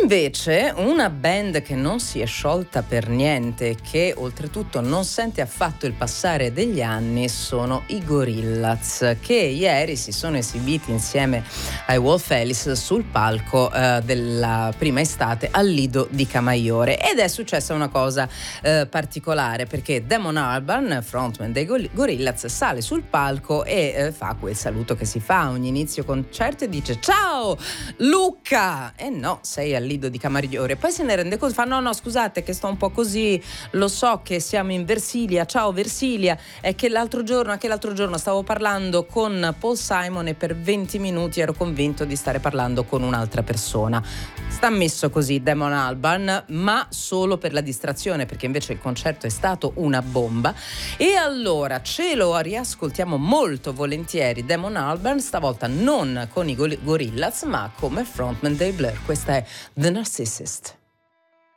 Invece una band che non si è sciolta per niente, che oltretutto non sente affatto il passare degli anni, sono i Gorillaz, che ieri si sono esibiti insieme ai Wolf Alice sul palco della prima estate al Lido di Camaiore, ed è successa una cosa particolare, perché Damon Albarn, frontman dei Gorillaz, sale sul palco e fa quel saluto che si fa a ogni inizio concerto e dice: "Ciao Luca!" E no, sei al Lido di Camaiore. Poi se ne rende conto, fa: no, scusate che sto un po' così, lo so che siamo in Versilia, ciao Versilia, è che l'altro giorno stavo parlando con Paul Simon e per 20 minuti ero convinto di stare parlando con un'altra persona. Sta messo così Damon Albarn, ma solo per la distrazione, perché invece il concerto è stato una bomba. E allora ce lo riascoltiamo molto volentieri Damon Albarn, stavolta non con i Gorillaz ma come frontman dei Blur. Questa è The Narcissist.